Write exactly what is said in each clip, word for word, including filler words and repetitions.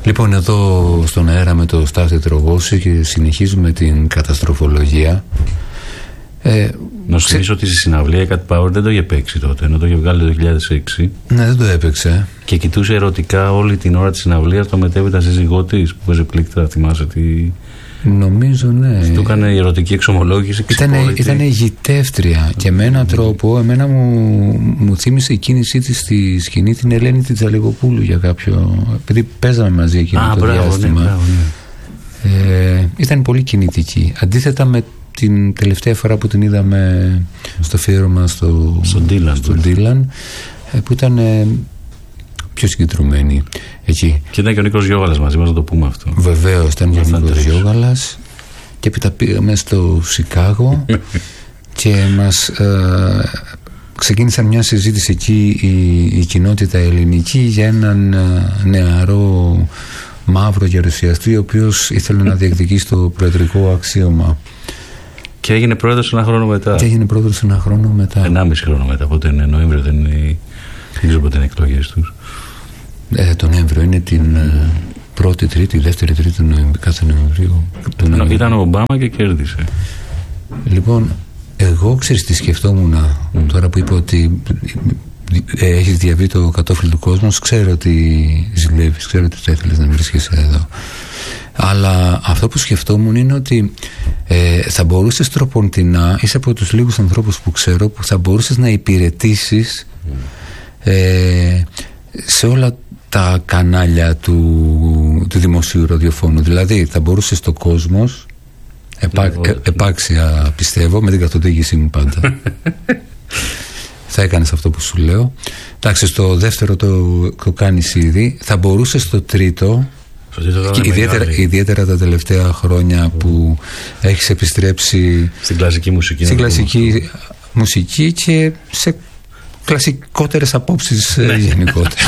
Λοιπόν, εδώ στον αέρα με το Στάθη Τρογώση και συνεχίζουμε την καταστροφολογία. Ε, Να σου θυμίσω ότι στη συναυλία η Cat Power δεν το είχε παίξει τότε, ενώ το είχε βγάλει το δύο χιλιάδες έξι. Ναι, δεν το έπαιξε. Και κοιτούσε ερωτικά όλη την ώρα τη συναυλία το μετέπειτα σύζυγό τη που παίζει πλήκτρα. Θυμάσαι τι. Νομίζω, ναι. Του έκανε η ερωτική εξομολόγηση. Ήταν γητεύτρια και με έναν τρόπο εμένα μου, μου θύμισε η κίνησή της στη σκηνή την Ελένη την Τζαλιγοπούλου για κάποιο. Επειδή παίζαμε μαζί εκείνο Α, το μπράβο, διάστημα. Ναι, μπράβο, ναι. Ε, ήταν πολύ κινητική. Αντίθετα με την τελευταία φορά που την είδαμε στο αφιέρωμα στο, στον Ντίλαν, που ήταν ε, πιο συγκεντρωμένη εκεί. Και ήταν και ο Νίκος Γιώγαλας μαζί μας, να το πούμε αυτό. Βεβαίως, ήταν και ο Νίκος Γιώγαλας. Και έπειτα πήγαμε στο Σικάγο και μας ε, ξεκίνησαν μια συζήτηση εκεί η, η κοινότητα ελληνική για έναν ε, νεαρό μαύρο γερουσιαστή ο οποίος ήθελε να διεκδικήσει το προεδρικό αξίωμα. Και έγινε πρόεδρος ένα χρόνο μετά. Και έγινε πρόεδρος ένα χρόνο μετά. Ενάμιση χρόνο μετά. Πότε είναι Νοέμβριο, δεν είναι. Δεν ξέρω πότε είναι εκλογές τους. Ε, τον Νοέμβριο είναι την ε, πρώτη, τρίτη, δεύτερη, τρίτη του Νοεμβρίου. Κάθε Νοεμβρίου. Ήταν, ήταν ο Ομπάμα και κέρδισε. Λοιπόν, εγώ ξέρεις τι σκεφτόμουν mm. τώρα που είπα ότι ε, έχεις διαβεί το κατόφλι του κόσμου. Ξέρω ότι ζηλεύεις, ξέρω ότι θα ήθελες να βρίσκεσαι εδώ. Αλλά αυτό που σκεφτόμουν είναι ότι ε, θα μπορούσες τροποντινά, είσαι από τους λίγους ανθρώπους που ξέρω που θα μπορούσες να υπηρετήσεις mm. ε, σε όλα τα κανάλια του, του δημοσίου ραδιοφώνου. Δηλαδή θα μπορούσες στο Κόσμος επά, ε, επάξια πιστεύω με την καθοδήγησή μου πάντα θα έκανες αυτό που σου λέω. Εντάξει, στο δεύτερο το, το κάνεις ήδη. Θα μπορούσες στο τρίτο και ιδιαίτερα, ιδιαίτερα τα τελευταία χρόνια που έχεις επιστρέψει στην κλασική μουσική, στην κλασική μουσική και σε κλασικότερες απόψεις γενικότερα.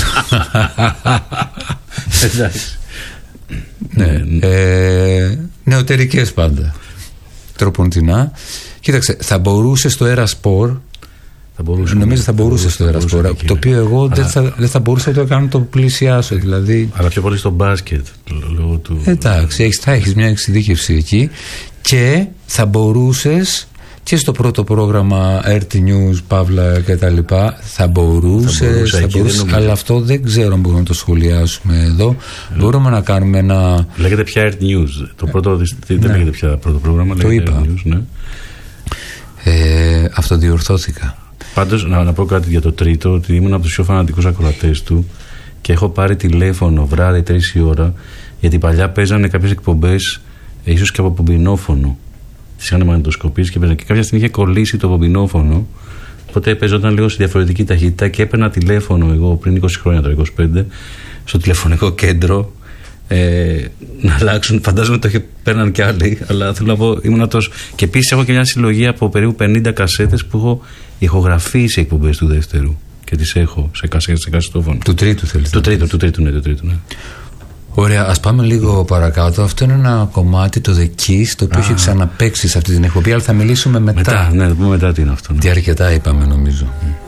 Ναι, ε, νεωτερικές πάντα, τροποντινά. Κοίταξε, θα μπορούσε στο Ερασπορ. Θα μπορούσε, νομίζω θα μπορούσε στο Ερασπορ, το οποίο εγώ αλλά... δεν, θα, δεν θα μπορούσα να το κάνω το πλησιάσω δηλαδή. Αλλά πιο πολύ στο μπάσκετ λόγω του... Εντάξει, έχεις, θα έχεις μια εξειδίκευση εκεί και θα μπορούσες και στο πρώτο πρόγραμμα αρ τι News, Παύλα και τα λοιπά θα μπορούσες, θα μπορούσα, θα μπορούσες αλλά αυτό δεν ξέρω αν μπορούμε να το σχολιάσουμε εδώ. Mm. Μπορούμε να κάνουμε ένα... Λέγεται πια αρ τι News, το πρώτο, δεν ναι. λέγεται πια πρώτο πρόγραμμα, το είπα. News, ναι. ε, αυτοδιορθώθηκα. Πάντως να, να πω κάτι για το τρίτο, ότι ήμουν από τους πιο φανατικούς ακροατές του και έχω πάρει τηλέφωνο βράδυ τρεις η ώρα, γιατί παλιά παίζανε κάποιες εκπομπές ίσως και από πομπινόφωνο. Τις είχαν μαγνητοσκοπήσει και παίζανε. Και κάποια στιγμή είχε κολλήσει το πομπινόφωνο, οπότε παίζονταν λίγο σε διαφορετική ταχύτητα και έπαιρνα τηλέφωνο εγώ πριν είκοσι χρόνια, τώρα είκοσι πέντε, στο τηλεφωνικό κέντρο. Ε, να αλλάξουν, φαντάζομαι το παίρναν και άλλοι, αλλά θέλω να πω ήμουν τόσο. Και επίσης έχω και μια συλλογή από περίπου πενήντα κασέτες που έχω ηχογραφήσει εκπομπές του δεύτερου και τις έχω σε κασέτες, σε κασετόφωνο. Του τρίτου θέλεις? Του τρίτου, του τρίτου, ναι, του τρίτου, ναι. Ωραία, ας πάμε λίγο παρακάτω. Αυτό είναι ένα κομμάτι, το The Kiss, το οποίο έχει ξαναπαίξει σε αυτή την εκπομπή, αλλά θα μιλήσουμε μετά. Μετά, ναι, θα πούμε μετά τι είναι αυτό. Ναι. Τι αρκετά είπαμε νομίζω. Mm.